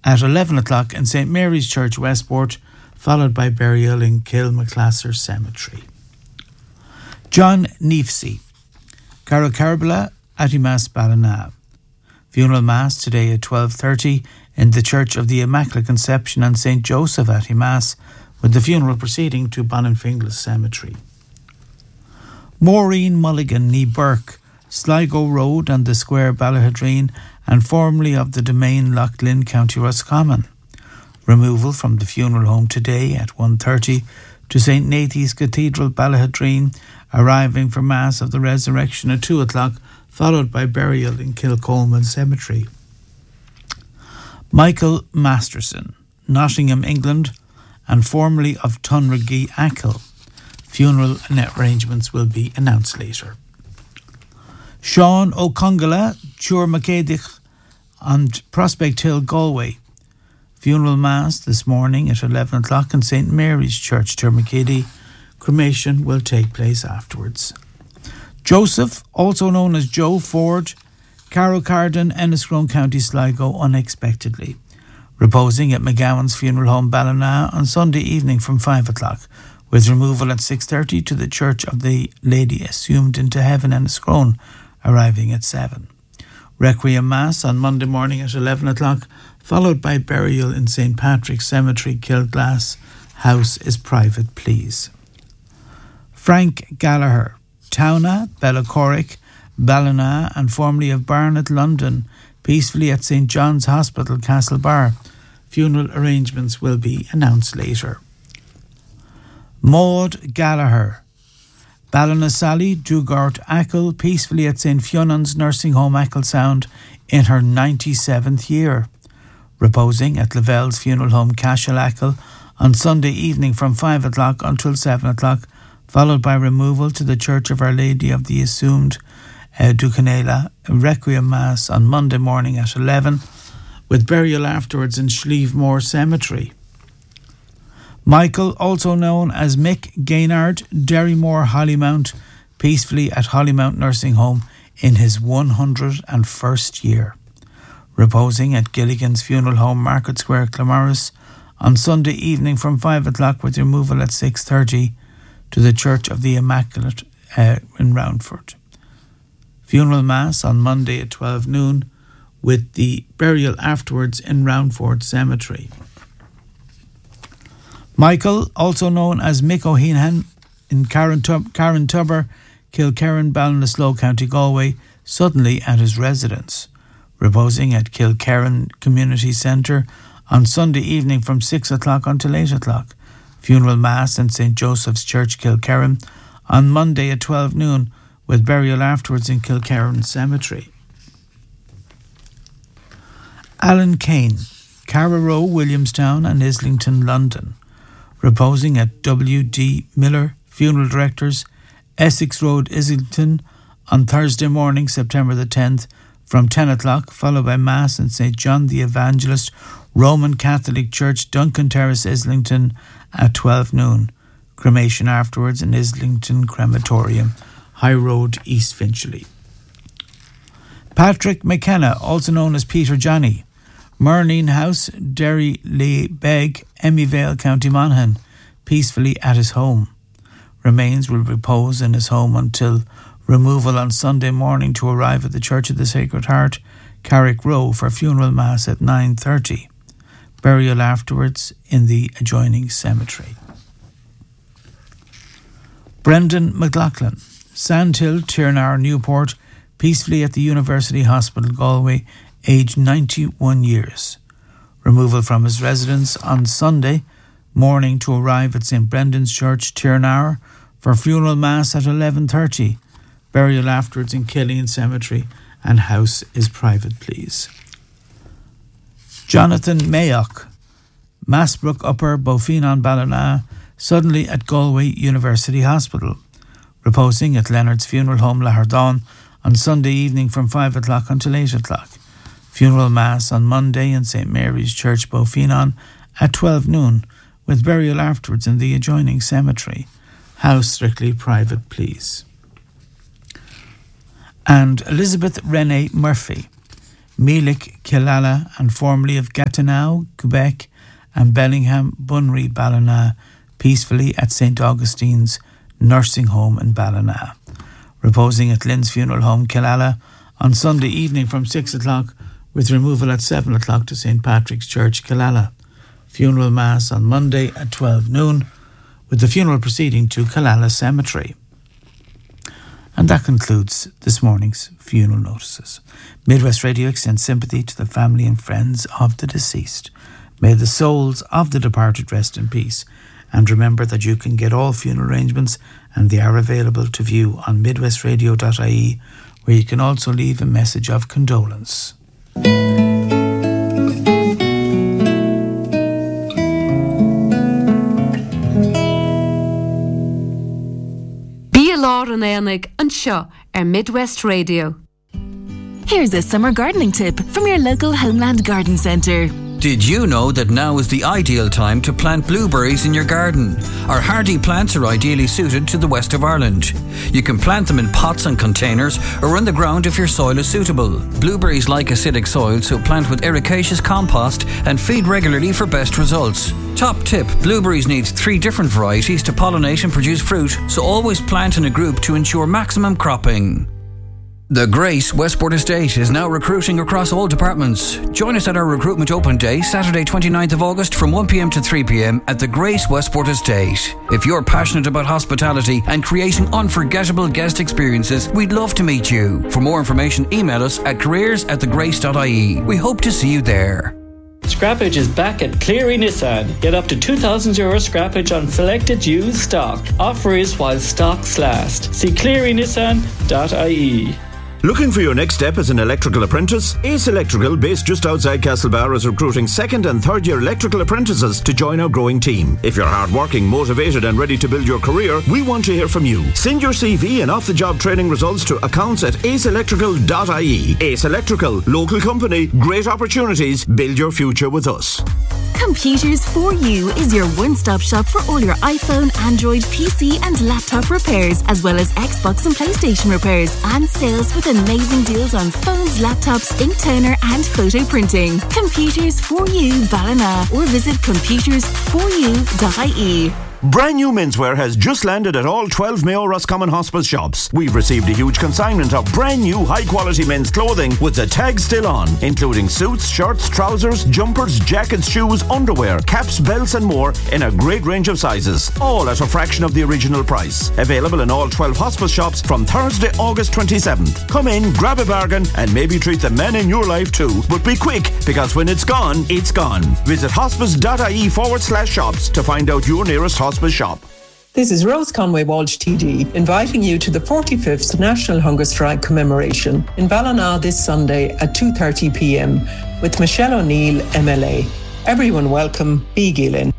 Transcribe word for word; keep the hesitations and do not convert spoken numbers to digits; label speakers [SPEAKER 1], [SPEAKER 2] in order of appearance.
[SPEAKER 1] at eleven o'clock in Saint Mary's Church, Westport, followed by burial in Kilmaclasser Cemetery. John Neefsey, Cara Carbala, Atimas Ballina. Funeral Mass today at twelve thirty in the Church of the Immaculate Conception and Saint Joseph Atimas, with the funeral proceeding to Bonfingal Cemetery. Maureen Mulligan, Nee Burke, Sligo Road and the Square, Ballahadreen, and formerly of the Domain, Loughlin, County Roscommon. Removal from the funeral home today at one thirty to Saint Nathan's Cathedral, Ballahadreen, arriving for Mass of the Resurrection at two o'clock, followed by burial in Kilcolman Cemetery. Michael Masterson, Nottingham, England, and formerly of Tunragee, Achill. Funeral arrangements will be announced later. Sean O'Congala, Chur Macadich, and Prospect Hill, Galway. Funeral Mass this morning at eleven o'clock in Saint Mary's Church, Turmacady. Cremation will take place afterwards. Joseph, also known as Joe Ford, Carrow Carden, Enniscrone, County Sligo, unexpectedly. Reposing at McGowan's Funeral Home, Ballina, on Sunday evening from five o'clock, with removal at six thirty to the Church of the Lady Assumed into Heaven, Enniscrone, arriving at seven. Requiem Mass on Monday morning at eleven o'clock, followed by burial in Saint Patrick's Cemetery, Kilglass. House is private, please. Frank Gallagher, Towna, Bellacorrick, Ballina, and formerly of Barnet, London, peacefully at Saint John's Hospital, Castlebar. Funeral arrangements will be announced later. Maud Gallagher, Ballinasally, Dugart, Achill, peacefully at Saint Fionnan's Nursing Home, Achill in her ninety-seventh year. Reposing at Lavelle's Funeral Home, Cashel, Achill, on Sunday evening from five o'clock until seven o'clock, followed by removal to the Church of Our Lady of the Assumed, uh, Ducanela, Requiem Mass on Monday morning at eleven, with burial afterwards in Schlievemore Cemetery. Michael, also known as Mick Gaynard, Derrymore, Hollymount, peacefully at Hollymount Nursing Home in his one hundred first year. Reposing at Gilligan's Funeral Home, Market Square, Claremorris, on Sunday evening from five o'clock, with removal at six thirty to the Church of the Immaculate uh, in Roundford. Funeral Mass on Monday at twelve noon, with the burial afterwards in Roundford Cemetery. Michael, also known as Mick O'Heenan, in Carrintubber, Kilkerran, Ballinasloe, County Galway, suddenly at his residence. Reposing at Kilkerran Community Centre on Sunday evening from six o'clock until eight o'clock. Funeral Mass in Saint Joseph's Church, Kilkerran, on Monday at twelve noon, with burial afterwards in Kilkerran Cemetery. Alan Kane, Carrow, Williamstown and Islington, London. Reposing at W D Miller Funeral Directors, Essex Road, Islington, on Thursday morning, September the tenth, from ten o'clock, followed by Mass in Saint John the Evangelist Roman Catholic Church, Duncan Terrace, Islington, at twelve noon. Cremation afterwards in Islington Crematorium, High Road, East Finchley. Patrick McKenna, also known as Peter Johnny, Murneen House, Derry Lee Beg, Emmyvale, County Monaghan, peacefully at his home. Remains will repose in his home until removal on Sunday morning to arrive at the Church of the Sacred Heart, Carrick Row, for funeral mass at nine thirty. Burial afterwards in the adjoining cemetery. Brendan McLaughlin, Sandhill, Tirnar, Newport, peacefully at the University Hospital, Galway, aged ninety-one years. Removal from his residence on Sunday morning to arrive at Saint Brendan's Church, Tirnar, for funeral mass at eleven thirty. Burial afterwards in Killeen Cemetery, and house is private, please. Jonathan Mayock, Massbrook Upper, Bofinon, Ballina, suddenly at Galway University Hospital. Reposing at Leonard's Funeral Home, Lahardon, on Sunday evening from five o'clock until eight o'clock. Funeral Mass on Monday in Saint Mary's Church, Bofinon, at twelve noon, with burial afterwards in the adjoining cemetery. House strictly private, please. And Elizabeth Renee Murphy, Meelick, Killala, and formerly of Gatineau, Quebec, and Bellingham, Bunry, Ballina, peacefully at Saint Augustine's Nursing Home in Ballina. Reposing at Lynn's Funeral Home, Killala, on Sunday evening from six o'clock, with removal at seven o'clock to Saint Patrick's Church, Killala. Funeral Mass on Monday at twelve noon, with the funeral proceeding to Killala Cemetery. And that concludes this morning's funeral notices. Midwest Radio extends sympathy to the family and friends of the deceased. May the souls of the departed rest in peace. And remember that you can get all funeral arrangements, and they are available to view on midwest radio dot I E, where you can also leave a message of condolence.
[SPEAKER 2] An Éanaig an seo ar Midwest Radio.
[SPEAKER 3] Here's a summer gardening tip from your local Homeland Garden Centre.
[SPEAKER 4] Did you know that now is the ideal time to plant blueberries in your garden? Our hardy plants are ideally suited to the west of Ireland. You can plant them in pots and containers or in the ground if your soil is suitable. Blueberries like acidic soil, so plant with ericaceous compost and feed regularly for best results. Top tip, blueberries need three different varieties to pollinate and produce fruit, so always plant in a group to ensure maximum cropping. The Grace Westport Estate is now recruiting across all departments. Join us at our recruitment open day, Saturday twenty-ninth of August from one p m to three p m at the Grace Westport Estate. If you're passionate about hospitality and creating unforgettable guest experiences, we'd love to meet you. For more information, email us at careers at the grace dot I E. We hope to see you there.
[SPEAKER 5] Scrappage is back at Cleary Nissan. Get up to two thousand euro scrappage on selected used stock. Offer is while stocks last. See cleary nissan dot I E.
[SPEAKER 6] Looking for your next step as an electrical apprentice? Ace Electrical, based just outside Castlebar, is recruiting second and third year electrical apprentices to join our growing team. If you're hardworking, motivated and ready to build your career, we want to hear from you. Send your C V and off-the-job training results to accounts at ace electrical dot I E. Ace Electrical, local company, great opportunities, build your future with us.
[SPEAKER 3] Computers for You is your one-stop shop for all your iPhone, Android, P C and laptop repairs, as well as Xbox and PlayStation repairs and sales with amazing deals on phones, laptops, ink toner and photo printing. Computers for You Ballina, or visit computers for you dot I E.
[SPEAKER 6] Brand new menswear has just landed at all twelve Mayo Roscommon Hospice shops. We've received a huge consignment of brand new high quality men's clothing with the tag still on, including suits, shirts, trousers, jumpers, jackets, shoes, underwear, caps, belts and more in a great range of sizes, all at a fraction of the original price. Available in all twelve hospice shops from Thursday, August twenty-seventh. Come in, grab a bargain and maybe treat the men in your life too. But be quick, because when it's gone, it's gone. Visit hospice dot I E forward slash shops to find out your nearest hospice shop.
[SPEAKER 7] This is Rose Conway Walsh T D, inviting you to the forty-fifth National Hunger Strike commemoration in Ballina this Sunday at two thirty p m with Michelle O'Neill, M L A. Everyone welcome, B. Gillen.